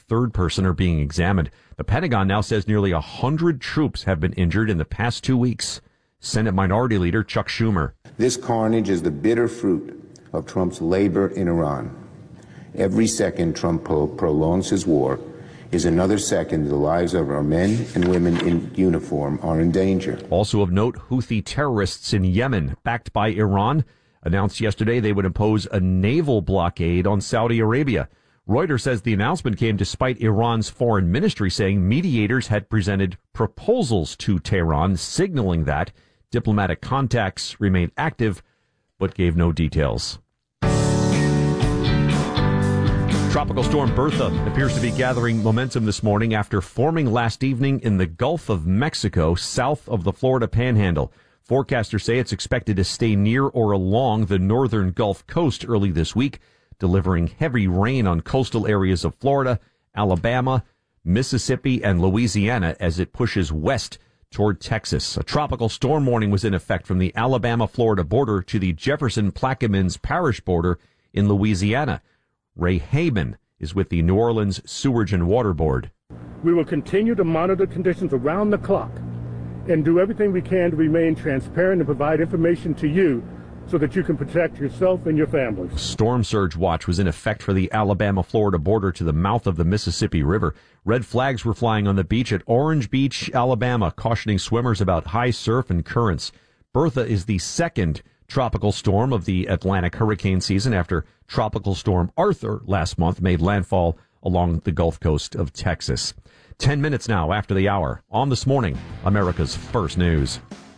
third person are being examined. The Pentagon now says nearly 100 troops have been injured in the past 2 weeks. Senate Minority Leader Chuck Schumer. This carnage is the bitter fruit of Trump's labor in Iran. Every second Trump prolongs his war is another second the lives of our men and women in uniform are in danger. Also of note, Houthi terrorists in Yemen, backed by Iran, announced yesterday they would impose a naval blockade on Saudi Arabia. Reuters says the announcement came despite Iran's foreign ministry saying mediators had presented proposals to Tehran, signaling that diplomatic contacts remained active, but gave no details. Tropical storm Bertha appears to be gathering momentum this morning after forming last evening in the Gulf of Mexico, south of the Florida Panhandle. Forecasters say it's expected to stay near or along the northern Gulf Coast early this week, delivering heavy rain on coastal areas of Florida, Alabama, Mississippi, and Louisiana as it pushes west toward Texas. A tropical storm warning was in effect from the Alabama-Florida border to the Jefferson-Plaquemines Parish border in Louisiana. Ray Heyman is with the New Orleans Sewerage and Water Board. We will continue to monitor conditions around the clock and do everything we can to remain transparent and provide information to you so that you can protect yourself and your families. Storm surge watch was in effect for the Alabama-Florida border to the mouth of the Mississippi River. Red flags were flying on the beach at Orange Beach, Alabama, cautioning swimmers about high surf and currents. Bertha is the second tropical storm of the Atlantic hurricane season after Tropical Storm Arthur last month made landfall along the Gulf Coast of Texas. 10 minutes now after the hour. On This Morning, America's First News.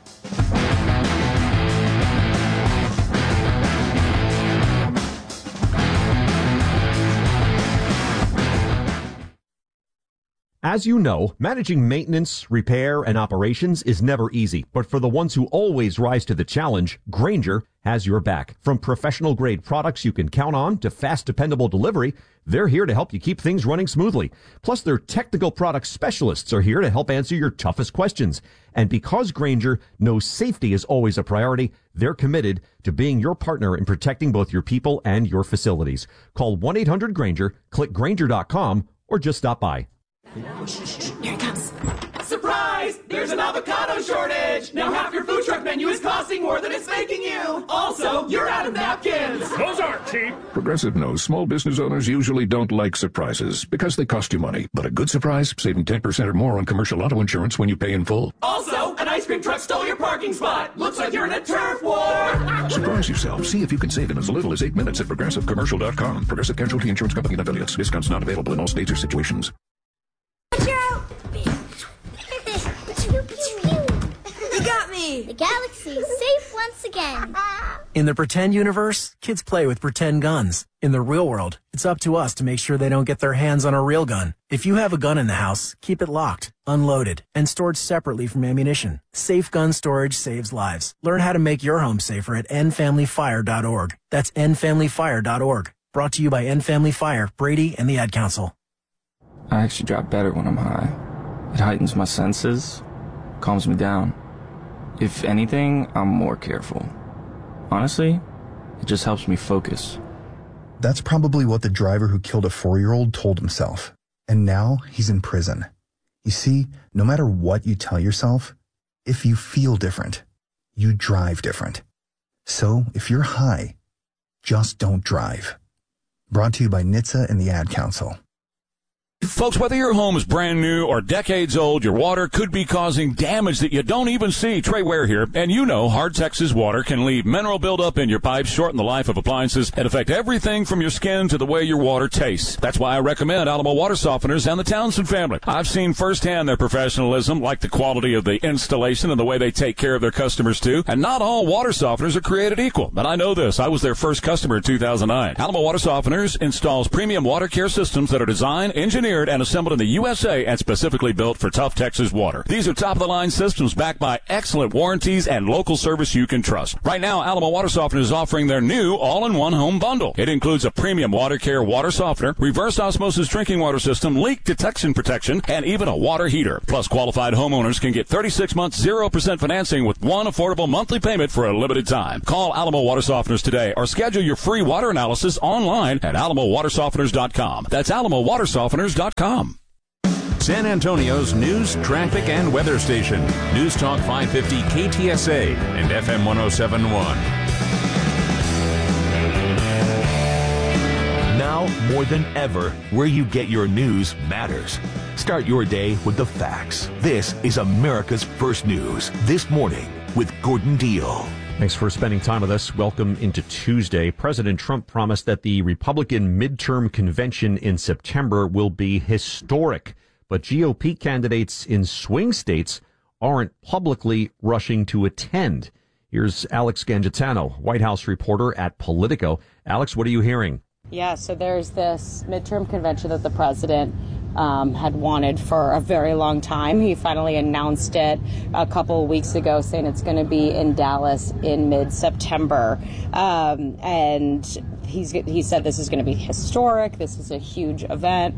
As you know, managing maintenance, repair, and operations is never easy. But for the ones who always rise to the challenge, Grainger has your back. From professional-grade products you can count on to fast, dependable delivery, they're here to help you keep things running smoothly. Plus, their technical product specialists are here to help answer your toughest questions. And because Grainger knows safety is always a priority, they're committed to being your partner in protecting both your people and your facilities. Call 1-800-GRAINGER, click Grainger.com, or just stop by. Here it comes. Surprise! There's an avocado shortage! Now half your food truck menu is costing more than it's making you! Also, you're out of napkins! Those aren't cheap! Progressive knows small business owners usually don't like surprises because they cost you money. But a good surprise, saving 10% or more on commercial auto insurance when you pay in full. Also, an ice cream truck stole your parking spot! Looks like you're in a turf war! Surprise yourself. See if you can save in as little as 8 minutes at ProgressiveCommercial.com. Progressive Casualty Insurance Company and affiliates. Discounts not available in all states or situations. You got me! The galaxy is safe once again. In the pretend universe, kids play with pretend guns. In the real world, it's up to us to make sure they don't get their hands on a real gun. If you have a gun in the house, keep it locked, unloaded, and stored separately from ammunition. Safe gun storage saves lives. Learn how to make your home safer at endfamilyfire.org. That's endfamilyfire.org. Brought to you by End Family Fire, Brady, and the Ad Council. I actually drive better when I'm high. It heightens my senses, calms me down. If anything, I'm more careful. Honestly, it just helps me focus. That's probably what the driver who killed a 4-year-old told himself. And now he's in prison. You see, no matter what you tell yourself, if you feel different, you drive different. So if you're high, just don't drive. Brought to you by NHTSA and the Ad Council. Folks, whether your home is brand new or decades old, your water could be causing damage that you don't even see. Trey Ware here, and you know Hard Texas water can leave mineral buildup in your pipes, shorten the life of appliances, and affect everything from your skin to the way your water tastes. That's why I recommend Alamo Water Softeners and the Townsend family. I've seen firsthand their professionalism, like the quality of the installation and the way they take care of their customers too. And not all water softeners are created equal, but I know this. I was their first customer in 2009. Alamo Water Softeners installs premium water care systems that are designed, engineered, and assembled in the USA and specifically built for tough Texas water. These are top-of-the-line systems backed by excellent warranties and local service you can trust. Right now, Alamo Water Softener is offering their new all-in-one home bundle. It includes a premium water care water softener, reverse osmosis drinking water system, leak detection protection, and even a water heater. Plus, qualified homeowners can get 36 months 0% financing with one affordable monthly payment for a limited time. Call Alamo Water Softeners today or schedule your free water analysis online at alamowatersofteners.com. That's alamowatersofteners.com. SportsAuto.com. San Antonio's news, traffic, and weather station. News Talk 550 KTSA and FM 1071. Now, more than ever, where you get your news matters. Start your day with the facts. This is America's First News. This morning with Gordon Deal. Thanks for spending time with us. Welcome into Tuesday. President Trump promised that the Republican midterm convention in September will be historic. But GOP candidates in swing states aren't publicly rushing to attend. Here's Alex Gangitano, White House reporter at Politico. Alex, what are you hearing? Yeah, so there's this midterm convention that the president had wanted for a very long time. He finally announced it a couple of weeks ago, saying it's going to be in Dallas in mid-September. And he said this is going to be historic. This is a huge event.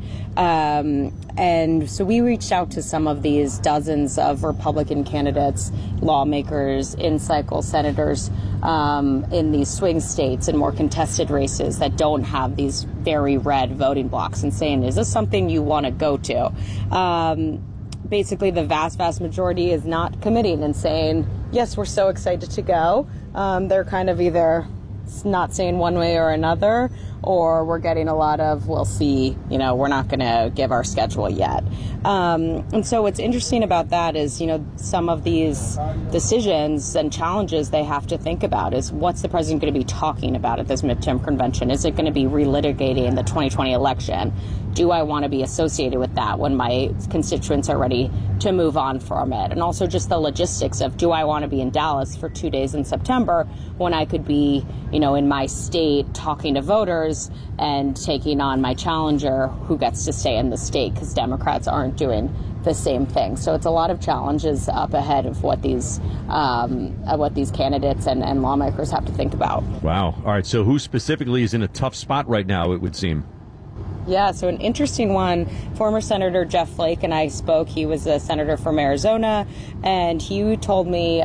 And so we reached out to some of these dozens of Republican candidates, lawmakers, in-cycle senators in these swing states and more contested races that don't have these very red voting blocks, and saying, is this something you want to go to? Basically, the vast majority is not committing and saying, yes, we're so excited to go. They're kind of either not saying one way or another, or we're getting a lot of, we'll see, we're not going to give our schedule yet. And so what's interesting about that is, some of these decisions and challenges they have to think about is, what's the president going to be talking about at this midterm convention? Is it going to be relitigating the 2020 election? Do I want to be associated with that when my constituents are ready to move on from it? And also just the logistics of, do I want to be in Dallas for 2 days in September when I could be, in my state talking to voters and taking on my challenger who gets to stay in the state, because Democrats aren't doing the same thing. So it's a lot of challenges up ahead of what these candidates and lawmakers have to think about. Wow. All right. So who specifically is in a tough spot right now, it would seem? Yeah, so an interesting one. Former Senator Jeff Flake and I spoke. He was a senator from Arizona, and he told me,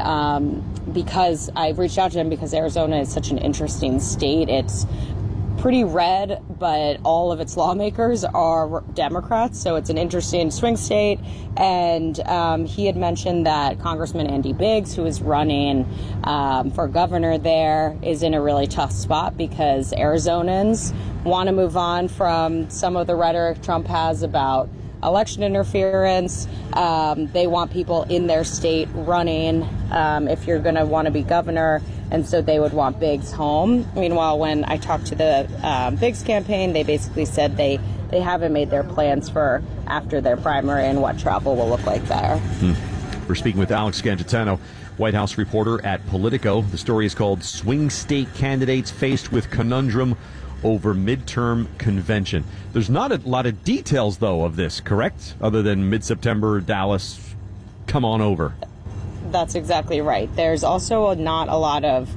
because I've reached out to him because Arizona is such an interesting state. It's pretty red, but all of its lawmakers are Democrats, so it's an interesting swing state. And he had mentioned that Congressman Andy Biggs, who is running for governor there, is in a really tough spot because Arizonans want to move on from some of the rhetoric Trump has about election interference. They want people in their state running if you're going to want to be governor, and so they would want Biggs home. Meanwhile, when I talked to the Biggs campaign, they basically said they haven't made their plans for after their primary and what travel will look like there. We're speaking with Alex Gangitano, White House reporter at Politico. The story is called Swing State Candidates Faced with Conundrum Over Midterm Convention. There's not a lot of details, though, of this, correct? Other than mid-September, Dallas, come on over. That's exactly right. There's also not a lot of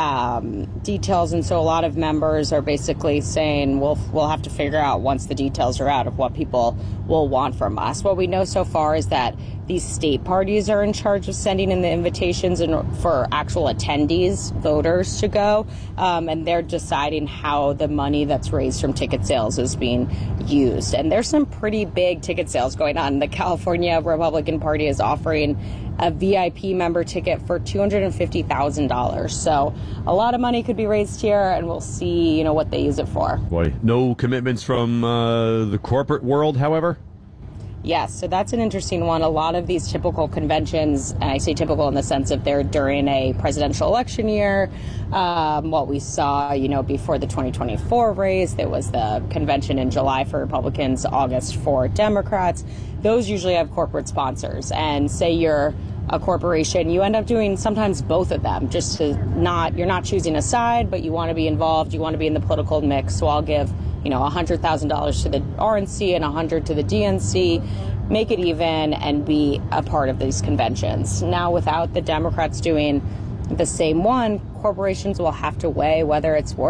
details, and so a lot of members are basically saying we'll have to figure out once the details are out of what people will want from us. What we know so far is that these state parties are in charge of sending in the invitations and for actual attendees, voters, to go, and they're deciding how the money that's raised from ticket sales is being used. And there's some pretty big ticket sales going on. The California Republican Party is offering a VIP member ticket for $250,000. So a lot of money could be raised here, and we'll see, what they use it for. Boy, no commitments from the corporate world, however? Yes, so that's an interesting one. A lot of these typical conventions, and I say typical in the sense of they're during a presidential election year. What we saw, before the 2024 race, there was the convention in July for Republicans, August for Democrats. Those usually have corporate sponsors. And say you're a corporation, you end up doing sometimes both of them, just to you're not choosing a side, but you want to be involved, you want to be in the political mix. So I'll give $100,000 to the RNC and $100,000 to the DNC, make it even, and be a part of these conventions. Now, without the Democrats doing the same one, corporations will have to weigh whether it's worth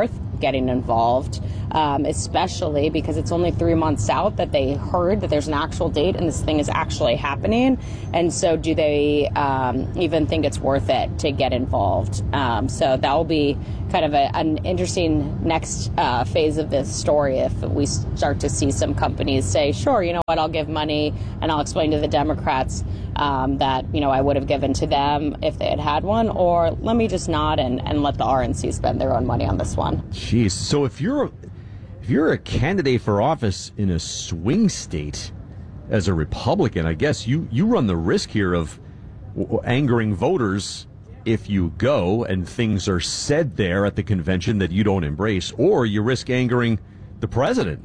getting involved, especially because it's only 3 months out that they heard that there's an actual date and this thing is actually happening. And so do they even think it's worth it to get involved? So that will be kind of an interesting next phase of this story if we start to see some companies say, sure, you know what, I'll give money and I'll explain to the Democrats that, you know, I would have given to them if they had one, or let me just nod and let the RNC spend their own money on this one. Jeez. So if you're a candidate for office in a swing state as a Republican, I guess you run the risk here of angering voters if you go and things are said there at the convention that you don't embrace, or you risk angering the president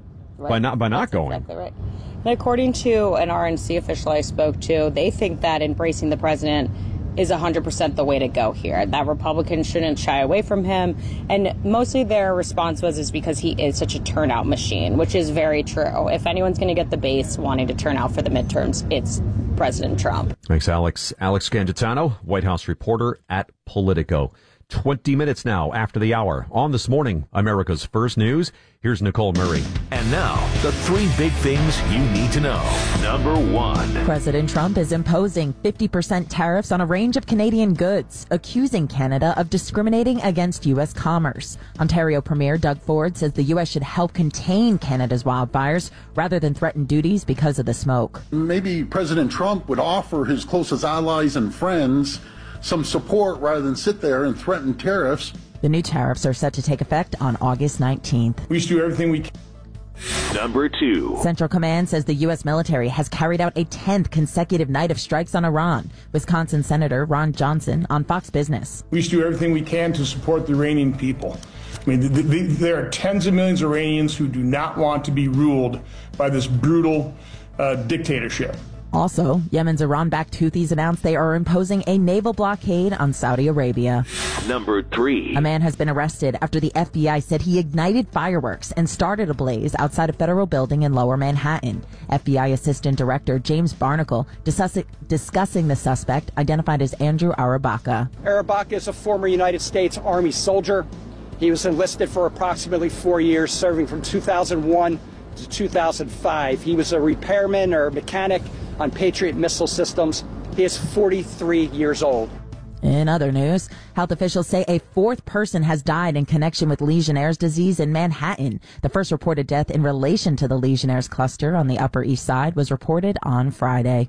by not going. Exactly right. And according to an RNC official I spoke to, they think that embracing the president is 100% the way to go here. That Republicans shouldn't shy away from him. And mostly their response was because he is such a turnout machine, which is very true. If anyone's going to get the base wanting to turn out for the midterms, it's President Trump. Thanks, Alex. Alex Gangitano, White House reporter at Politico. 20 minutes now after the hour. On This Morning, America's First News, here's Nicole Murray. And now, the 3 big things you need to know. Number 1. President Trump is imposing 50% tariffs on a range of Canadian goods, accusing Canada of discriminating against U.S. commerce. Ontario Premier Doug Ford says the U.S. should help contain Canada's wildfires rather than threaten duties because of the smoke. Maybe President Trump would offer his closest allies and friends some support rather than sit there and threaten tariffs. The new tariffs are set to take effect on August 19th. We should do everything we can. Number 2. Central Command says the U.S. military has carried out a 10th consecutive night of strikes on Iran. Wisconsin Senator Ron Johnson on Fox Business. We should do everything we can to support the Iranian people. I mean, there are tens of millions of Iranians who do not want to be ruled by this brutal dictatorship. Also, Yemen's Iran-backed Houthis announced they are imposing a naval blockade on Saudi Arabia. Number 3. A man has been arrested after the FBI said he ignited fireworks and started a blaze outside a federal building in Lower Manhattan. FBI Assistant Director James Barnacle discussing the suspect, identified as Andrew Arabaka. Arabaka is a former United States Army soldier. He was enlisted for approximately 4 years, serving from 2001 to 2005. He was a repairman or mechanic on Patriot missile systems. He is 43 years old. In other news, health officials say a 4th person has died in connection with Legionnaire's disease in Manhattan. The first reported death in relation to the Legionnaire's cluster on the Upper East Side was reported on Friday.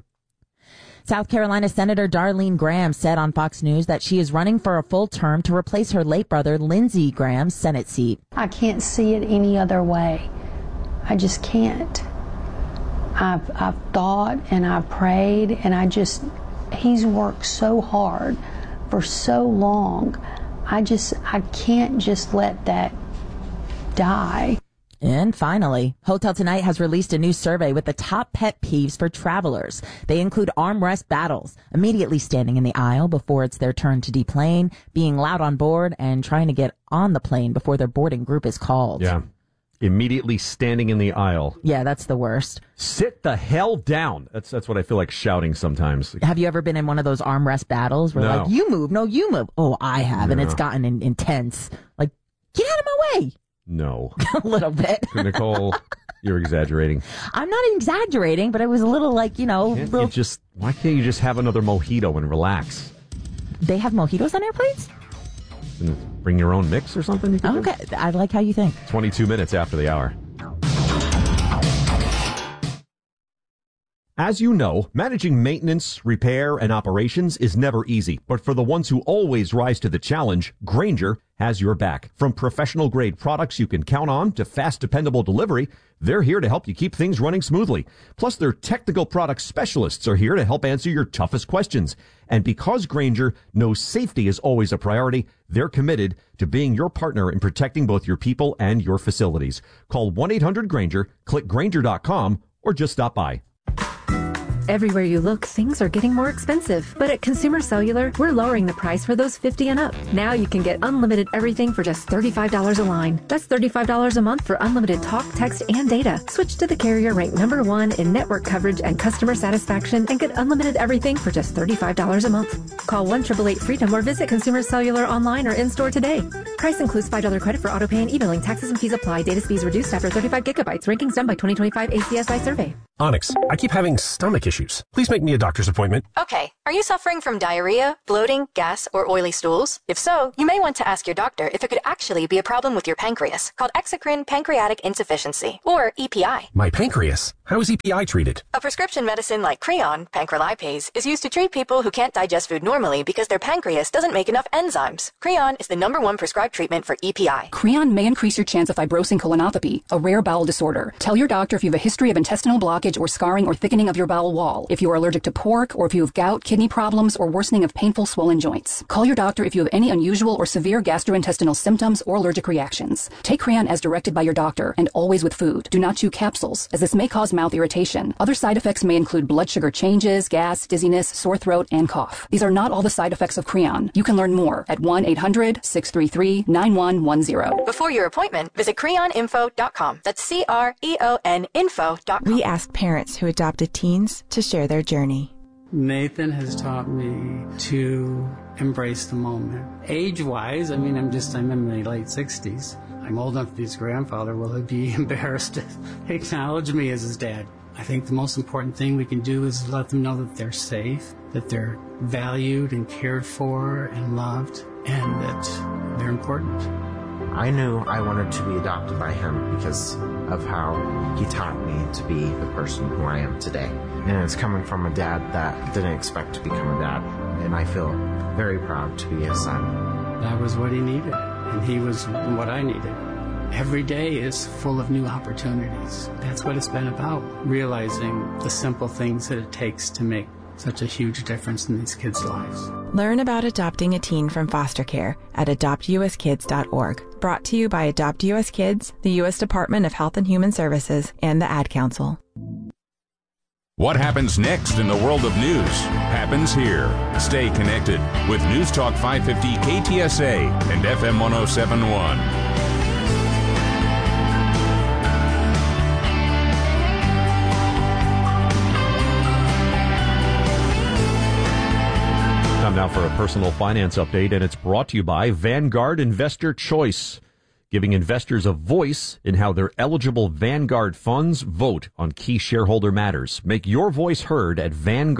South Carolina Senator Darlene Graham said on Fox News that she is running for a full term to replace her late brother Lindsey Graham's Senate seat. I can't see it any other way. I just can't. I've thought and I've prayed, and he's worked so hard for so long. I can't just let that die. And finally, Hotel Tonight has released a new survey with the top pet peeves for travelers. They include armrest battles, immediately standing in the aisle before it's their turn to deplane, being loud on board, and trying to get on the plane before their boarding group is called. Yeah. Immediately standing in the aisle. Yeah, that's the worst. Sit the hell down. That's what I feel like shouting sometimes. Have you ever been in one of those armrest battles where like, you move, no, you move? Oh, I have, and it's gotten intense. Like, get out of my way. No. A little bit. Nicole, you're exaggerating. I'm not exaggerating, but it was a little like, why can't you just have another mojito and relax? They have mojitos on airplanes? Bring your own mix or something? Okay, I like how you think. 22 minutes after the hour. As you know, managing maintenance, repair, and operations is never easy. But for the ones who always rise to the challenge, Grainger has your back. From professional-grade products you can count on to fast, dependable delivery, they're here to help you keep things running smoothly. Plus, their technical product specialists are here to help answer your toughest questions. And because Grainger knows safety is always a priority, they're committed to being your partner in protecting both your people and your facilities. Call 1-800-GRAINGER, click Grainger.com, or just stop by. Everywhere you look, things are getting more expensive. But at Consumer Cellular, we're lowering the price for those 50 and up. Now you can get unlimited everything for just $35 a line. That's $35 a month for unlimited talk, text, and data. Switch to the carrier ranked #1 in network coverage and customer satisfaction and get unlimited everything for just $35 a month. Call 1-888-FREEDOM or visit Consumer Cellular online or in-store today. Price includes $5 credit for auto pay and e-billing. Taxes and fees apply. Data speeds reduced after 35 gigabytes. Rankings done by 2025 ACSI survey. Onyx, I keep having stomach issues. Please make me a doctor's appointment. Okay. Are you suffering from diarrhea, bloating, gas, or oily stools? If so, you may want to ask your doctor if it could actually be a problem with your pancreas, called exocrine pancreatic insufficiency, or EPI. My pancreas? How is EPI treated? A prescription medicine like Creon, pancrelipase, is used to treat people who can't digest food normally because their pancreas doesn't make enough enzymes. Creon is the #1 prescribed treatment for EPI. Creon may increase your chance of fibrosing colonopathy, a rare bowel disorder. Tell your doctor if you have a history of intestinal blockage or scarring or thickening of your bowel wall, if you are allergic to pork, or if you have gout, kidney problems, or worsening of painful swollen joints. Call your doctor if you have any unusual or severe gastrointestinal symptoms or allergic reactions. Take Creon as directed by your doctor and always with food. Do not chew capsules, as this may cause mouth irritation. Other side effects may include blood sugar changes, gas, dizziness, sore throat, and cough. These are not all the side effects of Creon. You can learn more at 1-800-633-9110. Before your appointment, visit creoninfo.com. That's CREON info.com. We asked parents who adopted teens to share their journey. Nathan has taught me to embrace the moment. Age-wise, I'm in my late 60s. I'm old enough to be his grandfather. Will he be embarrassed to acknowledge me as his dad? I think the most important thing we can do is let them know that they're safe, that they're valued and cared for and loved, and that they're important. I knew I wanted to be adopted by him because of how he taught me to be the person who I am today. And it's coming from a dad that didn't expect to become a dad. And I feel very proud to be his son. That was what he needed, and he was what I needed. Every day is full of new opportunities. That's what it's been about, realizing the simple things that it takes to make such a huge difference in these kids' lives. Learn about adopting a teen from foster care at adoptuskids.org. Brought to you by Adopt U.S. Kids, the U.S. Department of Health and Human Services, and the Ad Council. What happens next in the world of news happens here. Stay connected with News Talk 550 KTSA and FM 107.1. Time now for a personal finance update, and it's brought to you by Vanguard Investor Choice, giving investors a voice in how their eligible Vanguard funds vote on key shareholder matters. Make your voice heard at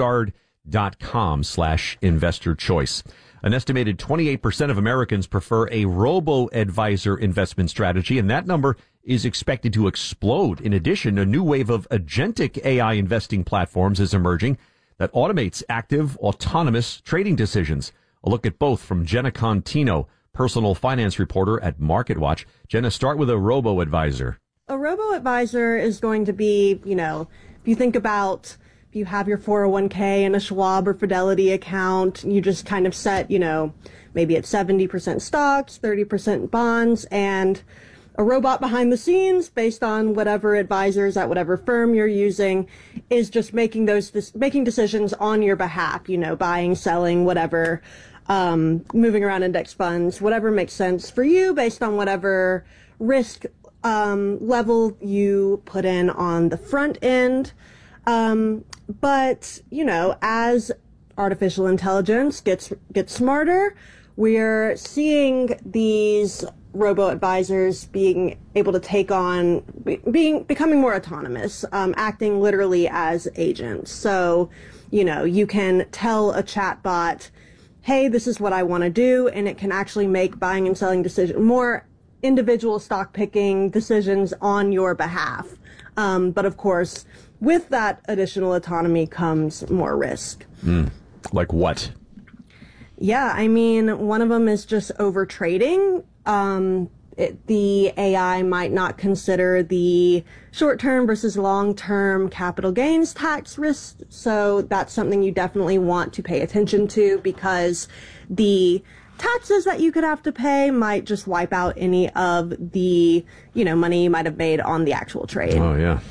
Vanguard.com/investor choice. An estimated 28% of Americans prefer a robo-advisor investment strategy, and that number is expected to explode. In addition, a new wave of agentic AI investing platforms is emerging that automates active, autonomous trading decisions. A look at both from Jenna Contino, personal finance reporter at MarketWatch. Jenna, start with a robo-advisor. A robo-advisor is going to be, if you think about, if you have your 401k in a Schwab or Fidelity account, you just kind of set, maybe it's 70% stocks, 30% bonds, and a robot behind the scenes, based on whatever advisors at whatever firm you're using, is just making decisions on your behalf, buying, selling, whatever, moving around index funds, whatever makes sense for you based on whatever risk level you put in on the front end. But, as artificial intelligence gets smarter, we're seeing these robo-advisors being able to take on, becoming more autonomous, acting literally as agents. So, you can tell a chatbot, hey, this is what I want to do, and it can actually make buying and selling more individual stock picking decisions on your behalf. But of course, with that additional autonomy comes more risk. Like what? Yeah, one of them is just over trading. The AI might not consider the short-term versus long-term capital gains tax risk. So that's something you definitely want to pay attention to, because the taxes that you could have to pay might just wipe out any of the, money you might have made on the actual trade. Oh, yeah.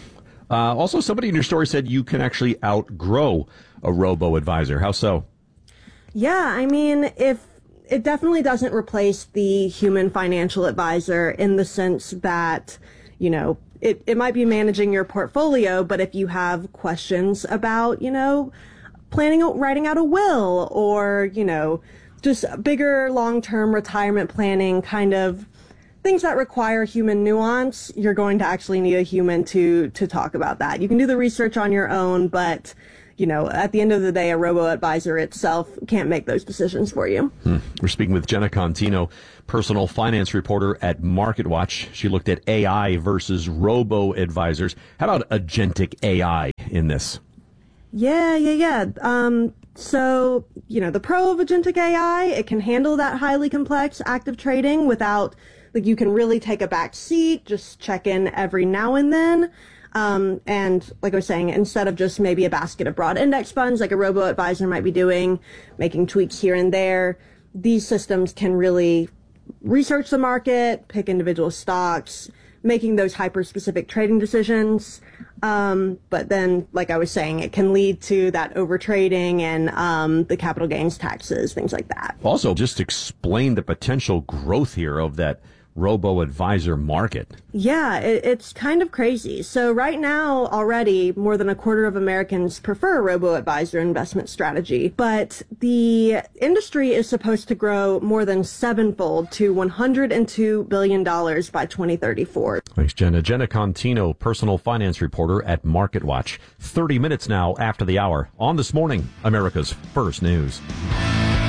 Also, somebody in your story said you can actually outgrow a robo-advisor. How so? Yeah, I mean, if it definitely doesn't replace the human financial advisor in the sense that, you know, it might be managing your portfolio, but if you have questions about, you know, writing out a will or, you know, just bigger long-term retirement planning kind of things that require human nuance, you're going to actually need a human to talk about that. You can do the research on your own, but, you know, at the end of the day, a robo-advisor itself can't make those decisions for you. We're speaking with Jenna Contino, personal finance reporter at MarketWatch. She looked at AI versus robo-advisors. How about agentic AI in this? Yeah. So, you know, the pro of agentic AI, it can handle that highly complex active trading without, like, you can really take a back seat, just check in every now and then. And like I was saying, instead of just maybe a basket of broad index funds, like a robo-advisor might be doing, making tweaks here and there, these systems can really research the market, pick individual stocks, making those hyper-specific trading decisions. But then, like I was saying, it can lead to that overtrading and the capital gains taxes, things like that. Also, just explain the potential growth here of that robo-advisor market. Yeah, it's kind of crazy. So right now, already, more than a quarter of Americans prefer a robo-advisor investment strategy, but the industry is supposed to grow more than sevenfold to $102 billion by 2034. Thanks, Jenna. Jenna Contino, personal finance reporter at MarketWatch. 30 minutes now after the hour on This Morning, America's First News.